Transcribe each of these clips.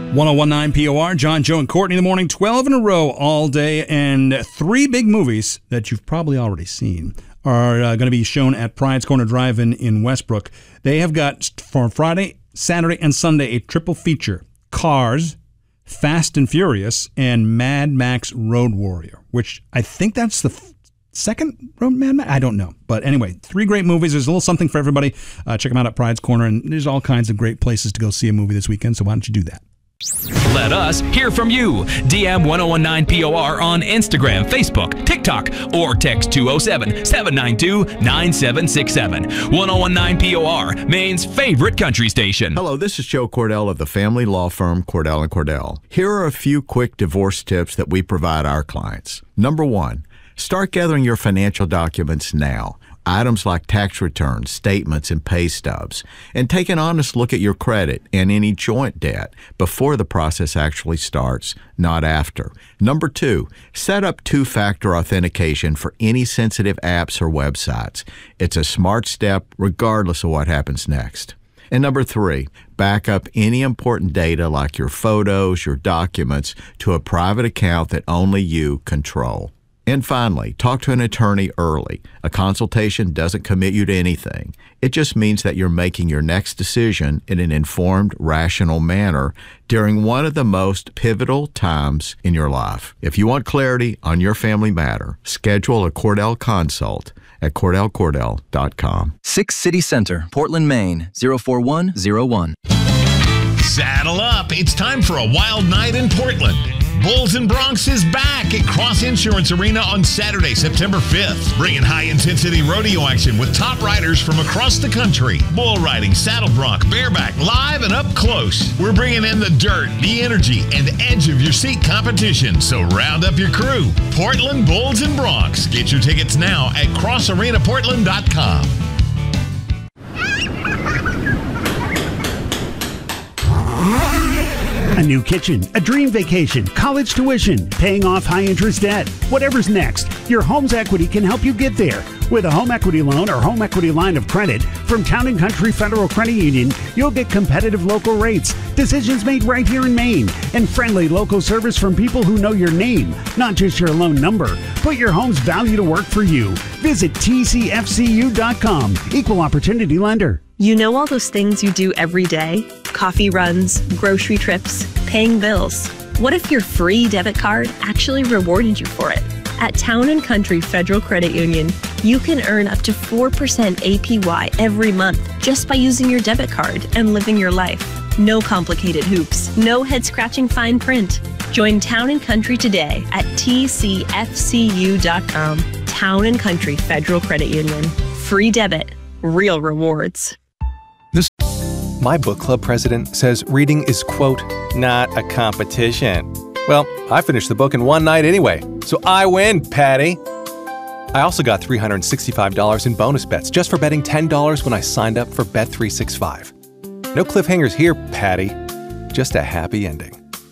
1019 POR, John, Joe, and Courtney in the morning, 12 in a row all day, and 3 big movies that you've probably already seen are going to be shown at Pride's Corner Drive-In in Westbrook. They have got, for Friday, Saturday, and Sunday, a triple feature: Cars, Fast and Furious, and Mad Max Road Warrior, which I think that's the second Mad Max? I don't know. But anyway, 3 great movies. There's a little something for everybody. Check them out at Pride's Corner, and there's all kinds of great places to go see a movie this weekend, so why don't you do that? Let us hear from you. DM 1019 POR on Instagram, Facebook, TikTok, or text 207-792-9767. 1019 POR, Maine's favorite country station. Hello, this is Joe Cordell of the family law firm Cordell & Cordell. Here are a few quick divorce tips that we provide our clients. Number 1, start gathering your financial documents now. Items like tax returns, statements, and pay stubs. And take an honest look at your credit and any joint debt before the process actually starts, not after. Number 2, set up 2-factor authentication for any sensitive apps or websites. It's a smart step regardless of what happens next. And number 3, back up any important data like your photos, your documents, to a private account that only you control. And finally, talk to an attorney early. A consultation doesn't commit you to anything. It just means that you're making your next decision in an informed, rational manner during one of the most pivotal times in your life. If you want clarity on your family matter, schedule a Cordell consult at CordellCordell.com. 6 City Center, Portland, Maine, 04101. Saddle up. It's time for a wild night in Portland. Bulls and Bronx is back at Cross Insurance Arena on Saturday, September 5th. Bringing high-intensity rodeo action with top riders from across the country. Bull riding, saddle bronc, bareback, live and up close. We're bringing in the dirt, the energy, and edge of your seat competition. So round up your crew. Portland Bulls and Bronx. Get your tickets now at crossarenaportland.com. A new kitchen, a dream vacation, college tuition, paying off high-interest debt. Whatever's next, your home's equity can help you get there. With a home equity loan or home equity line of credit from Town & Country Federal Credit Union, you'll get competitive local rates, decisions made right here in Maine, and friendly local service from people who know your name, not just your loan number. Put your home's value to work for you. Visit tcfcu.com. Equal opportunity lender. You know all those things you do every day? Coffee runs, grocery trips, paying bills. What if your free debit card actually rewarded you for it? At Town & Country Federal Credit Union, you can earn up to 4% APY every month just by using your debit card and living your life. No complicated hoops, no head-scratching fine print. Join Town & Country today at tcfcu.com. Town & Country Federal Credit Union. Free debit, real rewards. My book club president says reading is, quote, not a competition. Well, I finished the book in one night anyway, so I win, Patty. I also got $365 in bonus bets just for betting $10 when I signed up for Bet365. No cliffhangers here, Patty. Just a happy ending.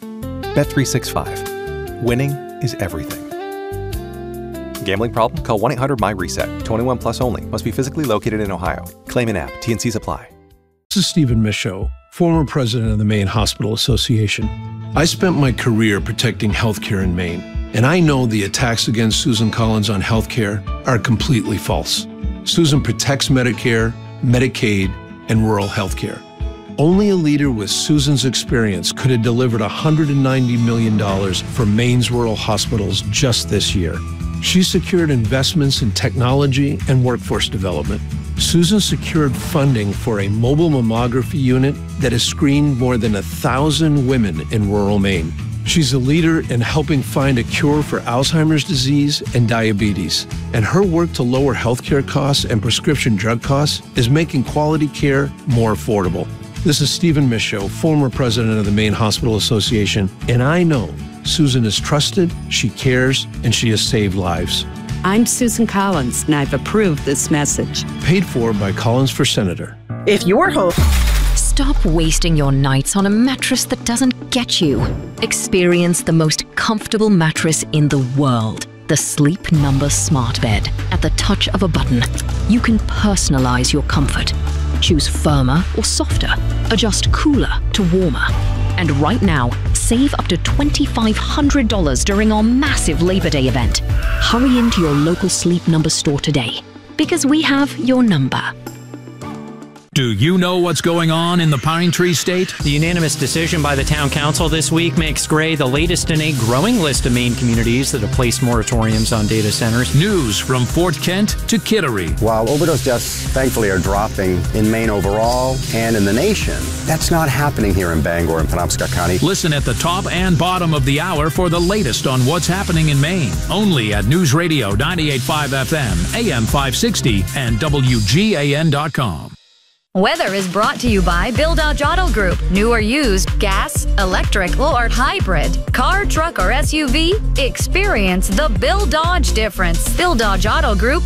Bet365. Winning is everything. Gambling problem? Call 1-800-MY-RESET. 21 plus only. Must be physically located in Ohio. Claim in app. T&Cs apply. This is Stephen Michaud, former president of the Maine Hospital Association. I spent my career protecting healthcare in Maine, and I know the attacks against Susan Collins on healthcare are completely false. Susan protects Medicare, Medicaid, and rural healthcare. Only a leader with Susan's experience could have delivered $190 million for Maine's rural hospitals just this year. She secured investments in technology and workforce development. Susan secured funding for a mobile mammography unit that has screened more than 1,000 women in rural Maine. She's a leader in helping find a cure for Alzheimer's disease and diabetes. And her work to lower healthcare costs and prescription drug costs is making quality care more affordable. This is Stephen Michaud, former president of the Maine Hospital Association, and I know Susan is trusted, she cares, and she has saved lives. I'm Susan Collins, and I've approved this message. Paid for by Collins for Senator. If you're home... Stop wasting your nights on a mattress that doesn't get you. Experience the most comfortable mattress in the world. The Sleep Number Smart Bed. At the touch of a button, you can personalize your comfort. Choose firmer or softer. Adjust cooler to warmer. And right now, save up to $2,500 during our massive Labor Day event. Hurry into your local Sleep Number store today, because we have your number. Do you know what's going on in the Pine Tree State? The unanimous decision by the town council this week makes Gray the latest in a growing list of Maine communities that have placed moratoriums on data centers. News from Fort Kent to Kittery. While overdose deaths thankfully are dropping in Maine overall and in the nation, that's not happening here in Bangor and Penobscot County. Listen at the top and bottom of the hour for the latest on what's happening in Maine. Only at News Radio 98.5 FM, AM 560, and WGAN.com. Weather is brought to you by Bill Dodge Auto Group. New or used, gas, electric, or hybrid, car, truck, or SUV, experience the Bill Dodge difference. Bill Dodge Auto Group,